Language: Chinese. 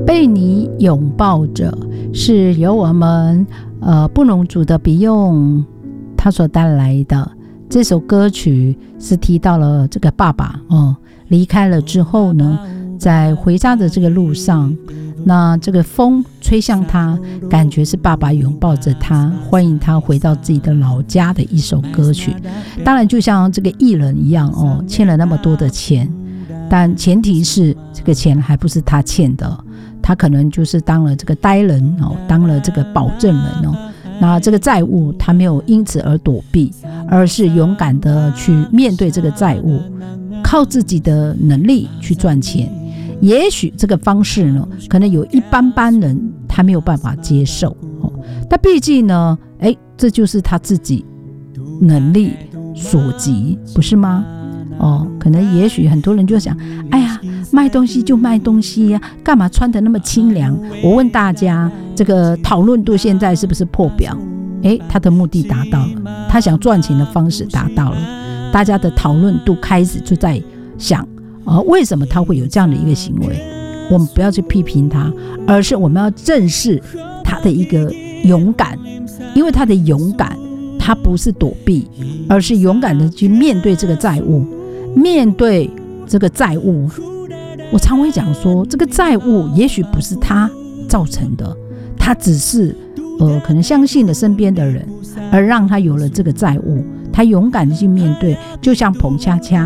被你拥抱着，是由我们布农族的比用他所带来的。这首歌曲是提到了这个爸爸离开了之后呢，在回家的这个路上，那这个风吹向他，感觉是爸爸拥抱着他，欢迎他回到自己的老家的一首歌曲。当然就像这个艺人一样欠了那么多的钱，但前提是这个钱还不是他欠的，他可能就是当了这个呆人当了这个保证人那这个债务他没有因此而躲避，而是勇敢的去面对这个债务，靠自己的能力去赚钱。也许这个方式呢，可能有一般人他没有办法接受但毕竟呢这就是他自己能力所及，不是吗？可能也许很多人就想，哎呀，卖东西就卖东西呀，干嘛穿得那么清凉？我问大家，这个讨论度现在是不是破表？他的目的达到了，他想赚钱的方式达到了，大家的讨论度开始就在想为什么他会有这样的一个行为？我们不要去批评他，而是我们要正视他的一个勇敢，因为他的勇敢，他不是躲避，而是勇敢的去面对这个债务。面对这个债务，我常会讲说，这个债务也许不是他造成的，他只是可能相信了身边的人，而让他有了这个债务，他勇敢的去面对，就像彭恰恰